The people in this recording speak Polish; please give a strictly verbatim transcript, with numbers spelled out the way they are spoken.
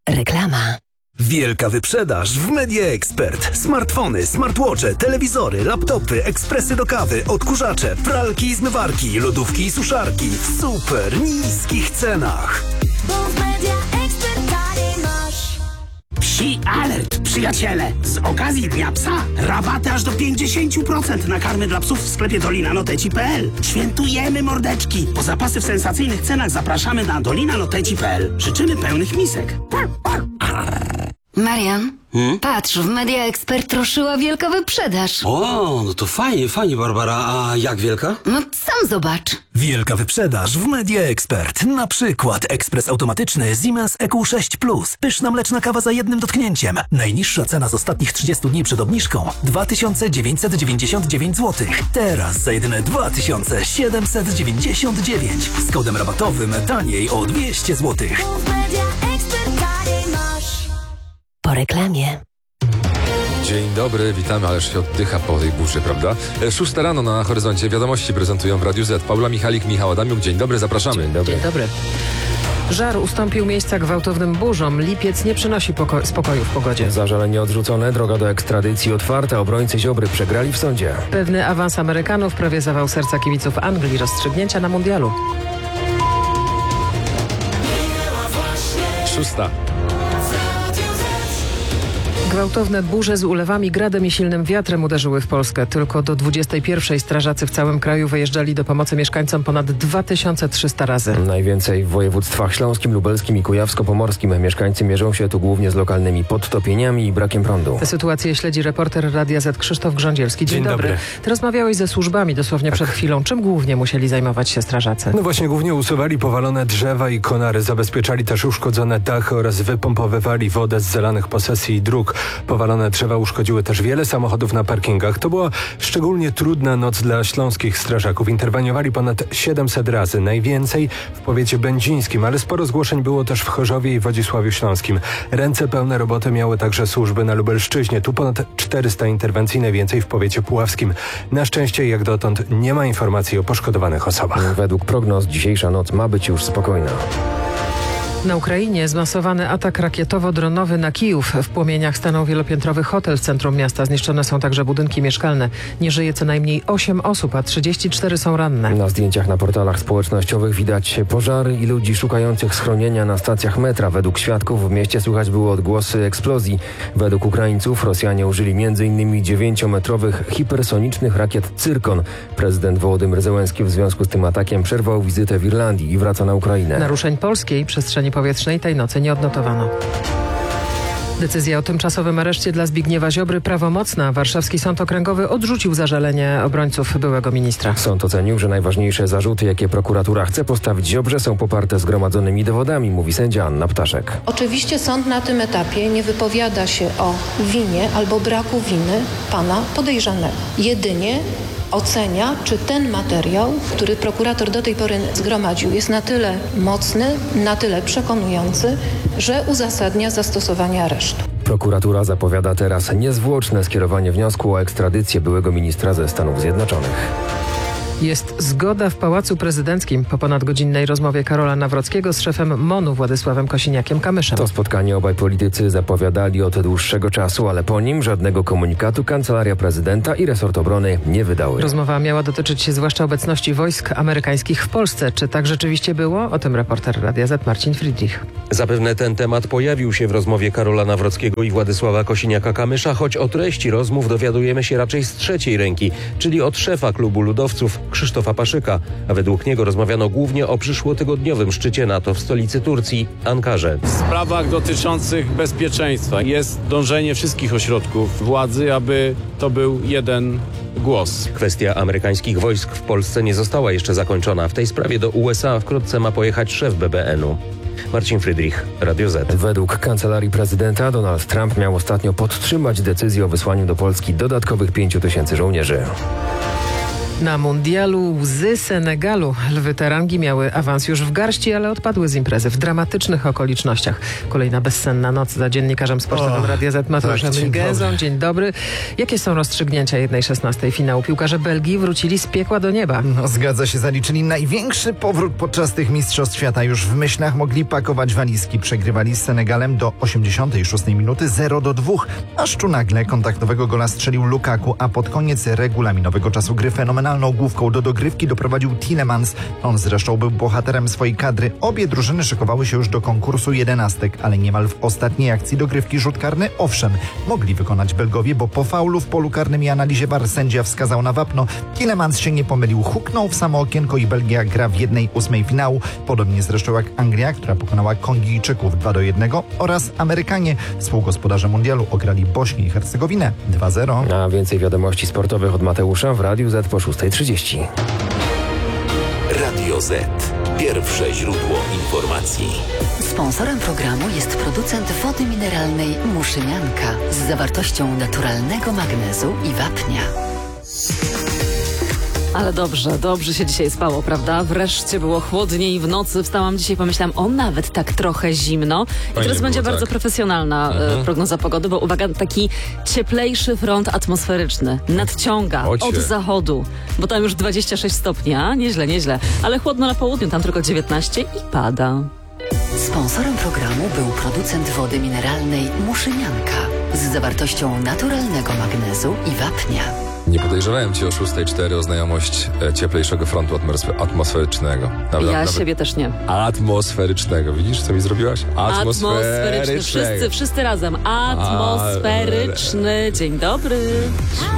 Reklama. Wielka wyprzedaż w Media Expert. Smartfony, smartwatche, telewizory, laptopy, ekspresy do kawy, odkurzacze, pralki i zmywarki, lodówki i suszarki w super niskich cenach. Bo w Media Expert taniej masz. Psi alert, przyjaciele! Z okazji Dnia Psa rabaty aż do pięćdziesiąt procent na karmy dla psów w sklepie dolina loteci kropka p l. Świętujemy mordeczki! Po zapasy w sensacyjnych cenach zapraszamy na dolina loteci kropka p l. Życzymy pełnych misek. Marian, Hmm? patrz, w Media Expert ruszyła wielka wyprzedaż. O, no to fajnie, fajnie, Barbara. A jak wielka? No sam zobacz. Wielka wyprzedaż w Media Expert. Na przykład ekspres automatyczny Siemens E Q sześć plus. Pyszna mleczna kawa za jednym dotknięciem. Najniższa cena z ostatnich trzydziestu dni przed obniżką dwa tysiące dziewięćset dziewięćdziesiąt dziewięć złotych. Teraz za jedyne dwa tysiące siedemset dziewięćdziesiąt dziewięć. Z kodem rabatowym taniej o dwieście złotych. Bo w Media Expert taniej masz. Po reklamie. Dzień dobry, witamy, ależ się oddycha po tej burzy, prawda? E, Szósta rano na horyzoncie, wiadomości prezentują w Radiu Z. Paula Michalik, Michał Adamiuk, dzień dobry, zapraszamy. Dzień dobry. Dzień dobry. Żar ustąpił miejsca gwałtownym burzom. Lipiec nie przynosi poko- spokoju w pogodzie. Zażalenie odrzucone, droga do ekstradycji otwarta. Obrońcy Ziobry przegrali w sądzie. Pewny awans Amerykanów prawie zawał serca kibiców Anglii. Rozstrzygnięcia na mundialu. Szósta. Gwałtowne burze z ulewami, gradem i silnym wiatrem uderzyły w Polskę. Tylko do dwudziestej pierwszej strażacy w całym kraju wyjeżdżali do pomocy mieszkańcom ponad dwa tysiące trzysta razy. Najwięcej w województwach śląskim, lubelskim i kujawsko-pomorskim. Mieszkańcy mierzą się tu głównie z lokalnymi podtopieniami i brakiem prądu. Tę sytuację śledzi reporter Radia Z Krzysztof Grządzielski. Dzień, Dzień dobry. dobry. Ty rozmawiałeś ze służbami dosłownie przed chwilą. Czym głównie musieli zajmować się strażacy? No właśnie, głównie usuwali powalone drzewa i konary, zabezpieczali też uszkodzone dachy oraz wypompowywali wodę z zalanych posesji i dróg. Powalone drzewa uszkodziły też wiele samochodów na parkingach. To była szczególnie trudna noc dla śląskich strażaków. Interweniowali ponad siedemset razy, najwięcej w powiecie będzińskim, ale sporo zgłoszeń było też w Chorzowie i Wodzisławiu Śląskim. Ręce pełne roboty miały także służby na Lubelszczyźnie. Tu ponad czterysta interwencji, najwięcej w powiecie puławskim. Na szczęście jak dotąd nie ma informacji o poszkodowanych osobach. Według prognoz dzisiejsza noc ma być już spokojna. Na Ukrainie zmasowany atak rakietowo-dronowy na Kijów. W płomieniach stanął wielopiętrowy hotel w centrum miasta. Zniszczone są także budynki mieszkalne. Nie żyje co najmniej osiem osób, a trzydzieści cztery są ranne. Na zdjęciach na portalach społecznościowych widać pożary i ludzi szukających schronienia na stacjach metra. Według świadków w mieście słychać było odgłosy eksplozji. Według Ukraińców Rosjanie użyli m in dziewięciometrowych hipersonicznych rakiet Cyrkon. Prezydent Wołodymyr Zełenski w związku z tym atakiem przerwał wizytę w Irlandii i wraca na Ukrainę. Naruszeń polskiej przestrzeni powietrznej tej nocy nie odnotowano. Decyzja o tymczasowym areszcie dla Zbigniewa Ziobry prawomocna. Warszawski Sąd Okręgowy odrzucił zażalenie obrońców byłego ministra. Sąd ocenił, że najważniejsze zarzuty, jakie prokuratura chce postawić Ziobrze, są poparte zgromadzonymi dowodami, mówi sędzia Anna Ptaszek. Oczywiście sąd na tym etapie nie wypowiada się o winie albo braku winy pana podejrzanego. Jedynie ocenia, czy ten materiał, który prokurator do tej pory zgromadził, jest na tyle mocny, na tyle przekonujący, że uzasadnia zastosowanie aresztu. Prokuratura zapowiada teraz niezwłoczne skierowanie wniosku o ekstradycję byłego ministra ze Stanów Zjednoczonych. Jest zgoda w Pałacu Prezydenckim po ponadgodzinnej rozmowie Karola Nawrockiego z szefem MON-u Władysławem Kosiniakiem-Kamyszem. To spotkanie obaj politycy zapowiadali od dłuższego czasu, ale po nim żadnego komunikatu Kancelaria Prezydenta i resort obrony nie wydały. Rozmowa miała dotyczyć zwłaszcza obecności wojsk amerykańskich w Polsce. Czy tak rzeczywiście było? O tym reporter Radia Z Marcin Friedrich. Zapewne ten temat pojawił się w rozmowie Karola Nawrockiego i Władysława Kosiniaka-Kamysza, choć o treści rozmów dowiadujemy się raczej z trzeciej ręki, czyli od szefa klubu ludowców Krzysztofa Paszyka, a według niego rozmawiano głównie o przyszłotygodniowym szczycie NATO w stolicy Turcji, Ankarze. W sprawach dotyczących bezpieczeństwa jest dążenie wszystkich ośrodków władzy, aby to był jeden głos. Kwestia amerykańskich wojsk w Polsce nie została jeszcze zakończona. W tej sprawie do U S A wkrótce ma pojechać szef B B N u. Marcin Friedrich, Radio Z. Według Kancelarii Prezydenta Donald Trump miał ostatnio podtrzymać decyzję o wysłaniu do Polski dodatkowych pięciu tysięcy żołnierzy. Na mundialu łzy Senegalu. Lwy Terangi miały awans już w garści, ale odpadły z imprezy w dramatycznych okolicznościach. Kolejna bezsenna noc za dziennikarzem sportowym Radia Z Mateuszem tak, Ligezą. Dzień dobry. Jakie są rozstrzygnięcia jednej szesnastej finału? Piłkarze Belgii wrócili z piekła do nieba. No, zgadza się, zaliczyli największy powrót podczas tych mistrzostw świata. Już w myślach mogli pakować walizki. Przegrywali z Senegalem do osiemdziesiątej szóstej minuty zero do dwóch. Aż tu nagle kontaktowego gola strzelił Lukaku, a pod koniec regulaminowego czasu gry fenomenalną główką do dogrywki doprowadził Tielemans. On zresztą był bohaterem swojej kadry. Obie drużyny szykowały się już do konkursu jedenastek, ale niemal w ostatniej akcji dogrywki rzut karny owszem mogli wykonać Belgowie, bo po faulu w polu karnym i analizie V A R sędzia wskazał na wapno. Tielemans się nie pomylił, huknął w samo okienko i Belgia gra w jednej ósmej finału. Podobnie zresztą jak Anglia, która pokonała Kongijczyków dwa do jednego oraz Amerykanie, współgospodarze mundialu, ograli Bośnię i Hercegowinę dwa zero. A więcej wiadomości sportowych od Mateusza w Radiu Z po szóstej trzydzieści. Radio Z. Pierwsze źródło informacji. Sponsorem programu jest producent wody mineralnej Muszynianka z zawartością naturalnego magnezu i wapnia. Ale dobrze, dobrze się dzisiaj spało, prawda? Wreszcie było chłodniej w nocy. Wstałam dzisiaj, pomyślałam, o nawet tak trochę zimno. I Fajnie teraz będzie było, bardzo tak. profesjonalna Mhm. e, prognoza pogody, bo uwaga, taki cieplejszy front atmosferyczny nadciąga Ocie. od zachodu, bo tam już dwadzieścia sześć stopni, a nieźle, nieźle. Ale chłodno na południu, tam tylko dziewiętnaście i pada. Sponsorem programu był producent wody mineralnej Muszynianka z zawartością naturalnego magnezu i wapnia. Nie podejrzewałem cię o szóstej cztery o znajomość e, cieplejszego frontu atmosfe- atmosferycznego. Nawet, Ja nawet siebie też nie. Atmosferycznego. Widzisz, co mi zrobiłaś? Atmosferyczny. Wszyscy, wszyscy razem. Atmosferyczny. Dzień dobry.